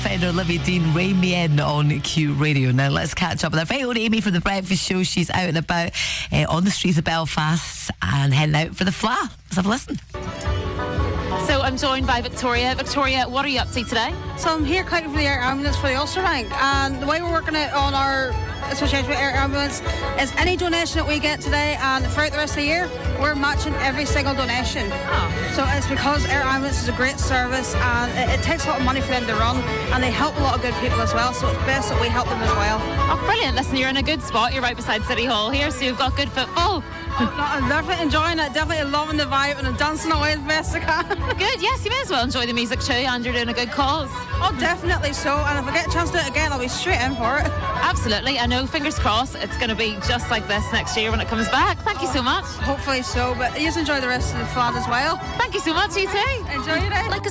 Fender, Olivia Dean, Rain Me In on Q Radio. Now let's catch up with our very own Amy from The Breakfast Show. She's out and about on the streets of Belfast and heading out for the Fla. Let's have a listen. So I'm joined by Victoria. Victoria, what are you up to today? So I'm here collecting for the Air Ambulance for the Ulster Bank, and the way we're working it on our association with Air Ambulance is any donation that we get today and throughout the rest of the year, we're matching every single donation. So it's because Air Ambulance is a great service and it takes a lot of money for them to run, and they help a lot of good people as well, so it's best that we help them as well. Oh, brilliant. Listen, you're in a good spot. You're right beside City Hall here, so you've got good football. I'm definitely enjoying it, definitely loving the vibe, and I'm dancing away as best I can. Good, yes, you may as well enjoy the music too, and you're doing a good cause. Oh, definitely so, and if I get a chance to do it again, I'll be straight in for it. Absolutely. I know, fingers crossed, it's going to be just like this next year when it comes back. Thank you so much. Hopefully so, but you just enjoy the rest of the flat as well. Thank you so much, you too. Enjoy your day. Like a